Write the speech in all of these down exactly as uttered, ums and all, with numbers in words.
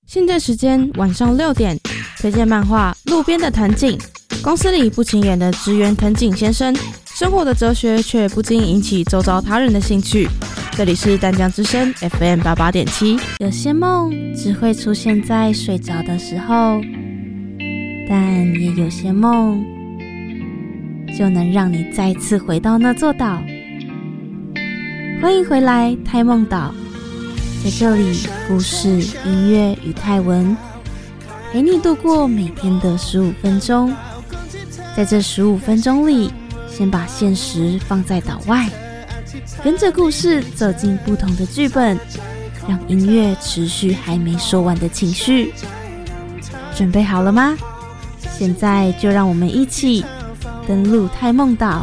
现在时间晚上六点，推荐漫画《路边的藤井》。公司里不起眼的职员藤井先生，生活的哲学却不禁引起周遭他人的兴趣。这里是淡江之声 F M 八八点七。有些梦只会出现在睡着的时候，但也有些梦就能让你再次回到那座岛。欢迎回来泰梦岛，在这里故事、音乐与泰文陪你度过每天的十五分钟。在这十五分钟里，先把现实放在岛外，跟着故事走进不同的剧本，让音乐持续还没说完的情绪。准备好了吗？现在就让我们一起登陆泰梦岛。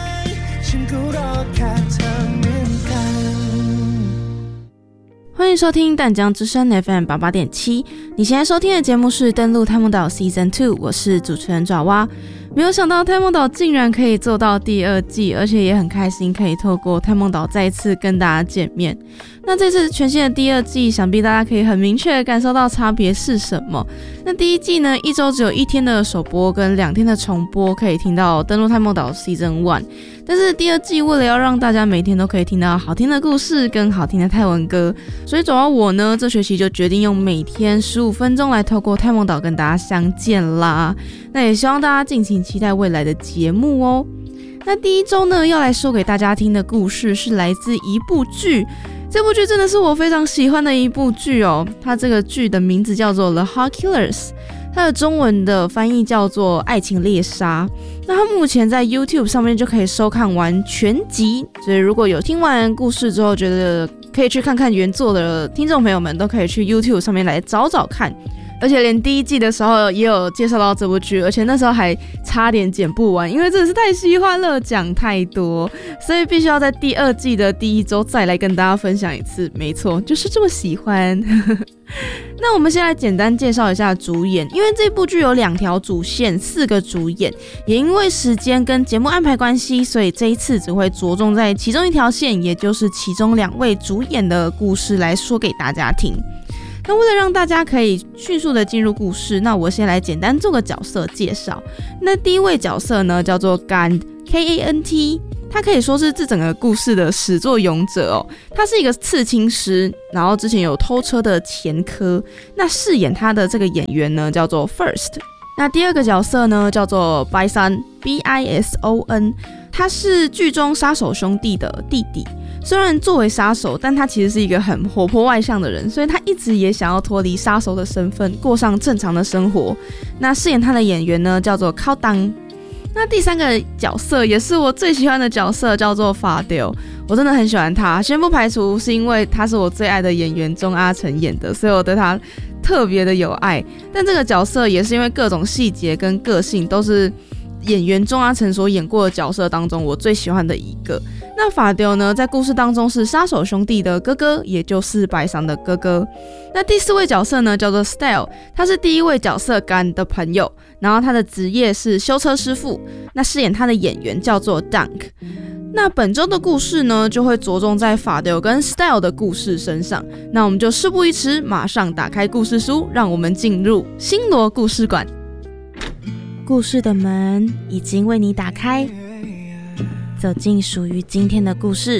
欢迎收听淡江之声 F M 八八点七。你现在收听的节目是登陆泰梦岛 Season 二， 我是主持人爪哇。没有想到泰梦岛竟然可以做到第二季，而且也很开心可以透过泰梦岛再一次跟大家见面。那这次全新的第二季，想必大家可以很明确的感受到差别是什么。那第一季呢，一周只有一天的首播跟两天的重播，可以听到登陆泰梦岛 Season 一。但是第二季为了要让大家每天都可以听到好听的故事跟好听的泰文歌，所以走到我呢，这学期就决定用每天十五分钟来透过泰梦岛跟大家相见啦。那也希望大家敬请期待未来的节目哦。那第一周呢，要来说给大家听的故事是来自一部剧，这部剧真的是我非常喜欢的一部剧哦。它这个剧的名字叫做 The Heart Killers， 它的中文的翻译叫做爱情猎杀。那它目前在 YouTube 上面就可以收看完全集，所以如果有听完故事之后觉得可以去看看原作的听众朋友们，都可以去 YouTube 上面来找找看。而且连第一季的时候也有介绍到这部剧，而且那时候还差点剪不完，因为真的是太喜欢了，讲太多，所以必须要在第二季的第一周再来跟大家分享一次。没错，就是这么喜欢。那我们先来简单介绍一下主演，因为这部剧有两条主线，四个主演，也因为时间跟节目安排关系，所以这一次只会着重在其中一条线，也就是其中两位主演的故事来说给大家听。那为了让大家可以迅速的进入故事，那我先来简单做个角色介绍。那第一位角色呢，叫做 Kant K A N T， 他可以说是这整个故事的始作俑者哦。他是一个刺青师，然后之前有偷车的前科。那饰演他的这个演员呢，叫做 First。那第二个角色呢，叫做 Bison B I S O N， 他是剧中杀手兄弟的弟弟。虽然作为杀手，但他其实是一个很活泼外向的人，所以他一直也想要脱离杀手的身份，过上正常的生活。那饰演他的演员呢，叫做靠当。那第三个角色也是我最喜欢的角色，叫做法丢。我真的很喜欢他，先不排除是因为他是我最爱的演员钟阿成演的，所以我对他特别的有爱。但这个角色也是因为各种细节跟个性都是演员钟阿成所演过的角色当中我最喜欢的一个。那法丢呢，在故事当中是杀手兄弟的哥哥，也就是白桑的哥哥。那第四位角色呢，叫做 Style， 他是第一位角色干的朋友，然后他的职业是修车师傅。那饰演他的演员叫做 Dunk。那本周的故事呢，就会着重在法丢跟 Style 的故事身上。那我们就事不宜迟，马上打开故事书，让我们进入星罗故事馆。故事的门已经为你打开，走进属于今天的故事。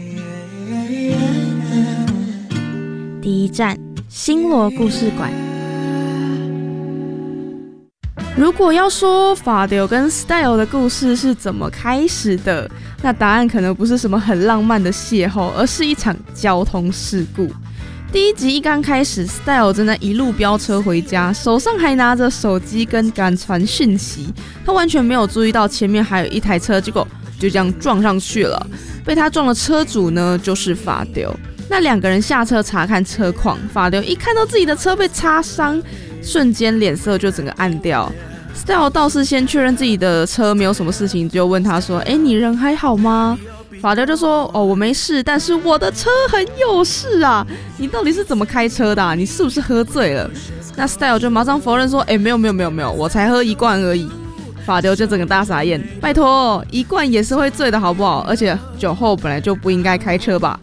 第一站，星罗故事馆。如果要说法丢跟 Style 的故事是怎么开始的，那答案可能不是什么很浪漫的邂逅，而是一场交通事故。第一集一刚开始 Style 正在一路飙车回家，手上还拿着手机跟赶传讯息，他完全没有注意到前面还有一台车，结果就这样撞上去了。被他撞的车主呢，就是法丢。那两个人下车查看车况，法丢一看到自己的车被擦伤，瞬间脸色就整个暗掉。Style 倒是先确认自己的车没有什么事情，就问他说：“哎，你人还好吗？”法丢就说：“哦，我没事，但是我的车很有事啊！你到底是怎么开车的啊？你是不是喝醉了？”那 Style 就马上否认说：“哎，没有没有没有没有，我才喝一罐而已。”法丢就整个大傻眼，拜托，一罐也是会醉的好不好？而且酒后本来就不应该开车吧。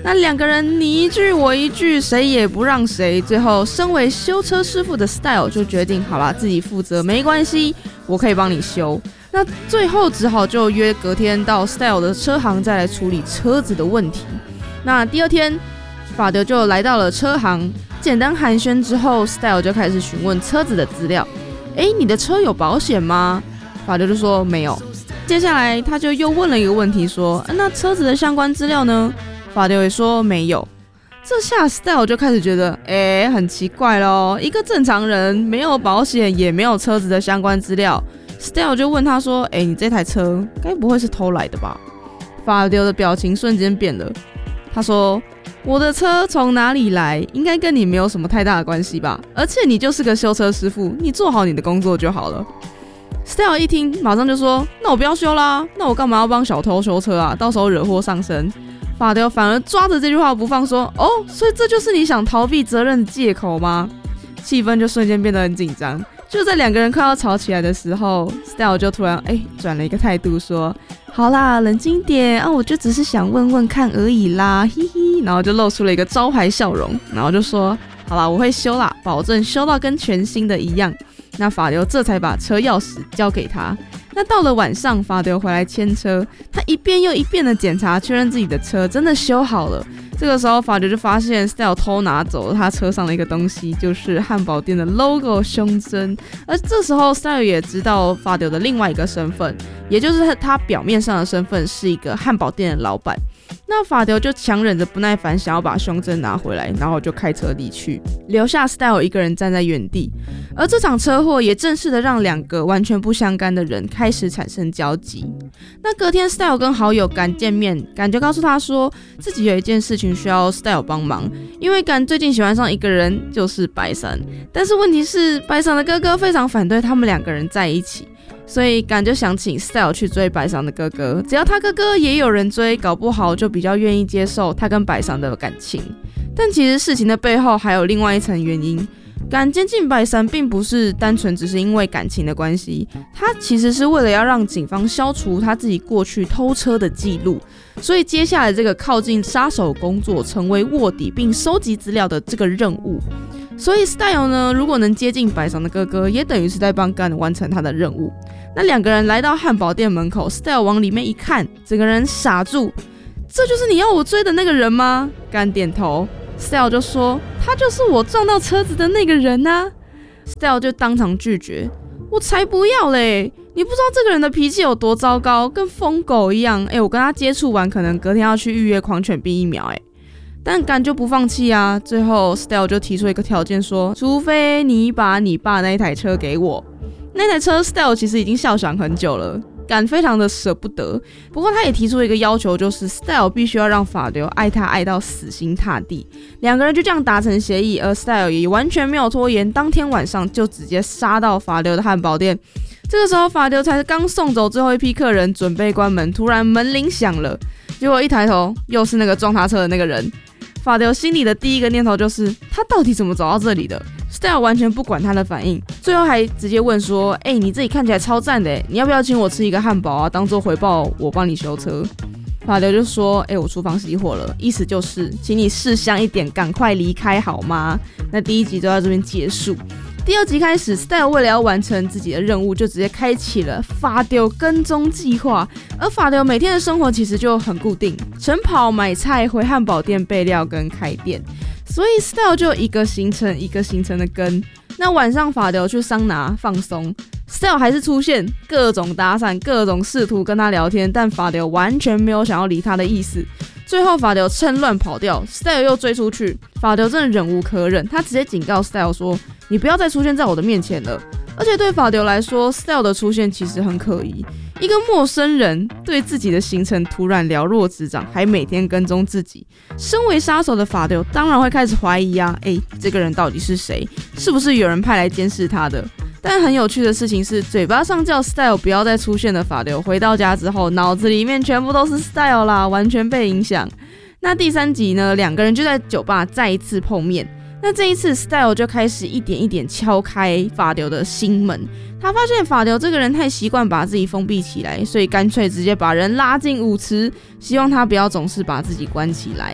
那两个人你一句我一句，谁也不让谁。最后，身为修车师傅的 Style 就决定，好啦，自己负责没关系，我可以帮你修。那最后只好就约隔天到 Style 的车行再来处理车子的问题。那第二天，法德就来到了车行，简单寒暄之后 ，Style 就开始询问车子的资料。哎，你的车有保险吗？法德就说没有。接下来他就又问了一个问题，说、啊、那车子的相关资料呢？法德也说没有。这下 Style 就开始觉得，哎，很奇怪咯，一个正常人没有保险，也没有车子的相关资料。Style 就问他说，哎，你这台车该不会是偷来的吧？法德的表情瞬间变了，他说，我的车从哪里来，应该跟你没有什么太大的关系吧？而且你就是个修车师傅，你做好你的工作就好了。Style 一听，马上就说，那我不要修啦，那我干嘛要帮小偷修车啊？到时候惹祸上身。法德反而抓着这句话不放，说，哦，所以这就是你想逃避责任的借口吗？气氛就瞬间变得很紧张。就在两个人快要吵起来的时候 ，Style 就突然哎转了一个态度说，好啦，冷静点啊，我就只是想问问看而已啦，嘿嘿，然后就露出了一个招牌笑容，然后就说，好啦，我会修啦，保证修到跟全新的一样。那法德这才把车钥匙交给他。那到了晚上，法德回来牵车，他一遍又一遍的检查，确认自己的车真的修好了。这个时候，法德就发现 Style 偷拿走了他车上的一个东西，就是汉堡店的 logo 胸针。而这时候 Style 也知道法德的另外一个身份，也就是他表面上的身份是一个汉堡店的老板。那法德就强忍着不耐烦，想要把胸针拿回来，然后就开车离去，留下 Style 一个人站在原地。而这场车祸也正式的让两个完全不相干的人开始产生交集。那隔天 Style 跟好友赶见面，赶就告诉他说自己有一件事情需要 Style 帮忙，因为赶最近喜欢上一个人，就是白山。但是问题是，白山的哥哥非常反对他们两个人在一起。所以赶就想请 Style 去追白桑的哥哥，只要他哥哥也有人追，搞不好就比较愿意接受他跟白桑的感情。但其实事情的背后还有另外一层原因，赶监禁白桑并不是单纯只是因为感情的关系，他其实是为了要让警方消除他自己过去偷车的记录。所以接下来这个靠近杀手工作，成为卧底并收集资料的这个任务。所以 Style 呢，如果能接近白桑的哥哥，也等于是在帮干完成他的任务。那两个人来到汉堡店门口 ，Style 往里面一看，整个人傻住。这就是你要我追的那个人吗？干点头 ，Style 就说他就是我撞到车子的那个人啊。Style 就当场拒绝，我才不要嘞！你不知道这个人的脾气有多糟糕，跟疯狗一样。哎，我跟他接触完，可能隔天要去预约狂犬病疫苗。哎。但干就不放弃啊！最后 Style 就提出一个条件说，除非你把你爸那一台车给我。那台车 Style 其实已经笑想很久了，干非常的舍不得。不过他也提出一个要求，就是 Style 必须要让法德爱他爱到死心塌地。两个人就这样达成协议，而 Style 也完全没有拖延，当天晚上就直接杀到法德的汉堡店。这个时候法德才刚送走最后一批客人，准备关门，突然门铃响了，结果一抬头又是那个撞他车的那个人。法德心里的第一个念头就是他到底怎么走到这里的。 Style 完全不管他的反应，最后还直接问说，哎、欸，你自己看起来超赞的，你要不要请我吃一个汉堡啊，当做回报我帮你修车。法德就说，哎、欸，我厨房熄火了，意思就是请你识相一点，赶快离开好吗？那第一集就到这边结束。第二集开始 ，Style 为了要完成自己的任务，就直接开启了法德跟踪计划。而法德每天的生活其实就很固定，晨跑、买菜、回汉堡店备料跟开店，所以 Style 就一个行程一个行程的跟。那晚上法德去桑拿放松 ，Style 还是出现各种搭讪，各种试图跟他聊天，但法德完全没有想要理他的意思。最后法德趁乱跑掉 ，Style 又追出去，法德真的忍无可忍，他直接警告 Style 说：“你不要再出现在我的面前了。”而且对法德来说 ，Style 的出现其实很可疑，一个陌生人对自己的行程突然了若指掌，还每天跟踪自己。身为杀手的法德当然会开始怀疑啊，哎，这个人到底是谁？是不是有人派来监视他的？但很有趣的事情是，嘴巴上叫 Style 不要再出现的法德，回到家之后，脑子里面全部都是 Style 啦，完全被影响。那第三集呢，两个人就在酒吧再一次碰面。那这一次 Style 就开始一点一点敲开法德的心门。他发现法德这个人太习惯把自己封闭起来，所以干脆直接把人拉进舞池，希望他不要总是把自己关起来。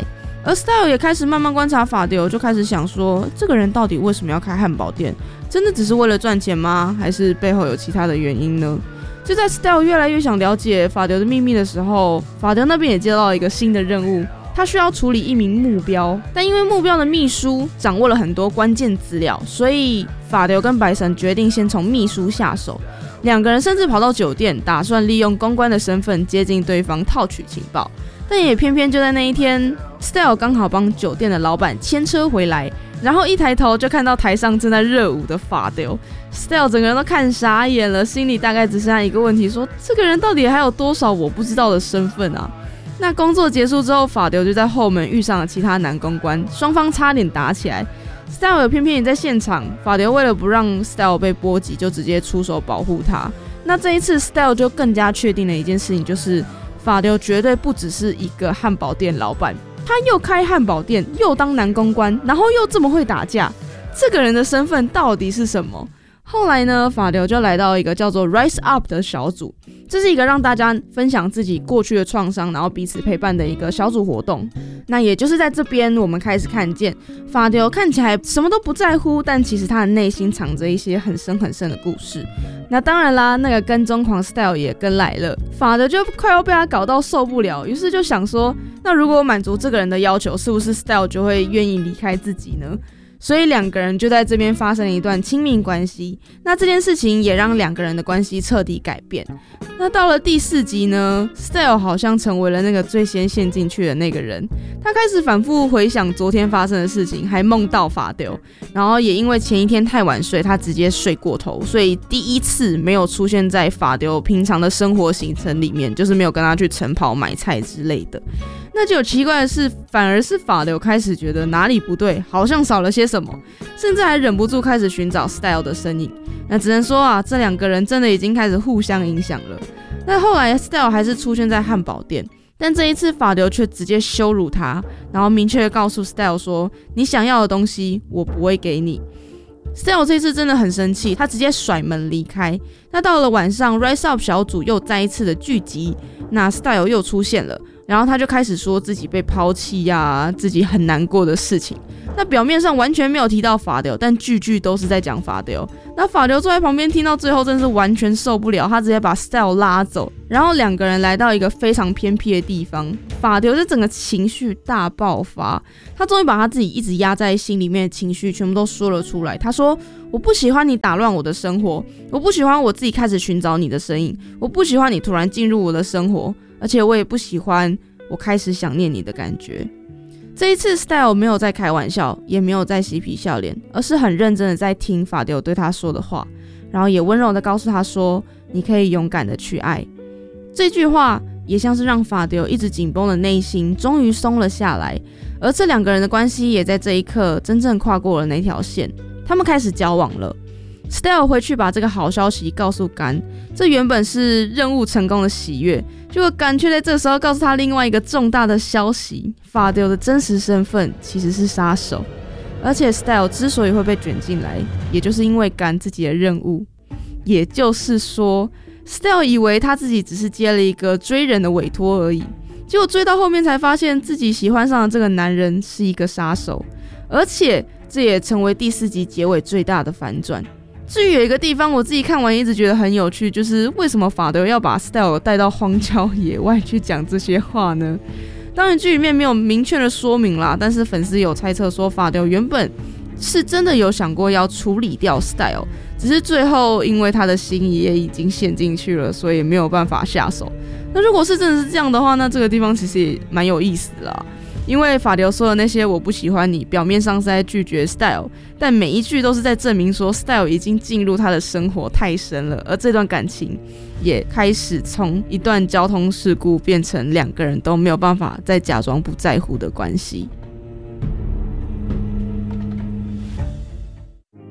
而 Style 也开始慢慢观察法迪欧，就开始想说，这个人到底为什么要开汉堡店？真的只是为了赚钱吗？还是背后有其他的原因呢？就在 Style 越来越想了解法迪欧的秘密的时候，法迪欧那边也接到了一个新的任务，他需要处理一名目标，但因为目标的秘书掌握了很多关键资料，所以法迪欧跟白神决定先从秘书下手。两个人甚至跑到酒店，打算利用公关的身份接近对方，套取情报。但也偏偏就在那一天 ，Style 刚好帮酒店的老板牵车回来，然后一抬头就看到台上正在热舞的法迪欧 ，Style 整个人都看傻眼了，心里大概只剩下一个问题：说这个人到底还有多少我不知道的身份啊？那工作结束之后，法迪欧就在后门遇上了其他男公关，双方差点打起来。Style 偏偏也在现场，法迪欧为了不让 Style 被波及，就直接出手保护他。那这一次 Style 就更加确定了一件事情，就是法迪欧绝对不只是一个汉堡店老板，他又开汉堡店，又当男公关，然后又这么会打架，这个人的身份到底是什么？后来呢，法迪欧就来到一个叫做 Rise Up 的小组，这是一个让大家分享自己过去的创伤，然后彼此陪伴的一个小组活动。那也就是在这边，我们开始看见法迪欧看起来什么都不在乎，但其实他的内心藏着一些很深很深的故事。那当然啦，那个跟踪狂 Style 也跟来了，法迪欧就快要被他搞到受不了，于是就想说，那如果我满足这个人的要求，是不是 Style 就会愿意离开自己呢？所以两个人就在这边发生了一段亲密关系，那这件事情也让两个人的关系彻底改变。那到了第四集呢 ，Style 好像成为了那个最先陷进去的那个人，他开始反复回想昨天发生的事情，还梦到法迪欧，然后也因为前一天太晚睡，他直接睡过头，所以第一次没有出现在法迪欧平常的生活行程里面，就是没有跟他去晨跑买菜之类的。那就有奇怪的是，反而是法迪欧开始觉得哪里不对，好像少了些什么，甚至还忍不住开始寻找 Style 的身影。那只能说啊，这两个人真的已经开始互相影响了。那后来 Style 还是出现在汉堡店，但这一次法迪欧却直接羞辱他，然后明确的告诉 Style 说：“你想要的东西，我不会给你。” Style 这次真的很生气，他直接甩门离开。那到了晚上 Rise Up 小组又再一次的聚集，那 Style 又出现了，然后他就开始说自己被抛弃啊，自己很难过的事情。那表面上完全没有提到法迪欧，但句句都是在讲法迪欧。那法迪欧坐在旁边听到最后真是完全受不了，他直接把 Style 拉走，然后两个人来到一个非常偏僻的地方。法迪欧就整个情绪大爆发，他终于把他自己一直压在心里面的情绪全部都说了出来。他说：“我不喜欢你打乱我的生活，我不喜欢我自己开始寻找你的身影，我不喜欢你突然进入我的生活，而且我也不喜欢我开始想念你的感觉。”这一次 Style 没有在开玩笑，也没有在嬉皮笑脸，而是很认真的在听法迪欧对他说的话，然后也温柔的告诉他说：“你可以勇敢的去爱。”这句话也像是让法迪欧一直紧绷的内心终于松了下来，而这两个人的关系也在这一刻真正跨过了那条线，他们开始交往了。Style 回去把这个好消息告诉甘，这原本是任务成功的喜悦，结果甘却在这时候告诉他另外一个重大的消息：法迪欧的真实身份其实是杀手，而且 Style 之所以会被卷进来，也就是因为甘自己的任务。也就是说 Style 以为他自己只是接了一个追人的委托而已，结果追到后面才发现自己喜欢上的这个男人是一个杀手，而且这也成为第四集结尾最大的反转。至于有一个地方我自己看完一直觉得很有趣，就是为什么法迪欧要把 Style 带到荒郊野外去讲这些话呢？当然剧里面没有明确的说明啦，但是粉丝有猜测说法迪欧原本是真的有想过要处理掉 Style， 只是最后因为他的心也已经陷进去了，所以没有办法下手。那如果是真的是这样的话，那这个地方其实也蛮有意思的啦。因为法迪欧说的那些我不喜欢你，表面上是在拒绝 Style， 但每一句都是在证明说 Style 已经进入他的生活太深了，而这段感情也开始从一段交通事故变成两个人都没有办法再假装不在乎的关系。好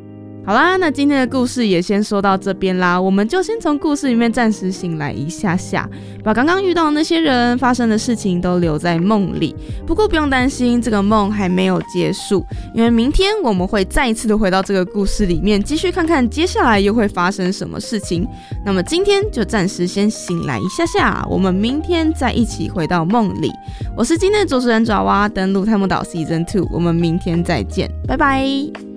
好啦，那今天的故事也先说到这边啦，我们就先从故事里面暂时醒来一下下，把刚刚遇到的那些人发生的事情都留在梦里。不过不用担心，这个梦还没有结束，因为明天我们会再一次的回到这个故事里面，继续看看接下来又会发生什么事情。那么今天就暂时先醒来一下下，我们明天再一起回到梦里。我是今天的主持人爪哇，登录太梦岛 Season 二，我们明天再见，拜拜。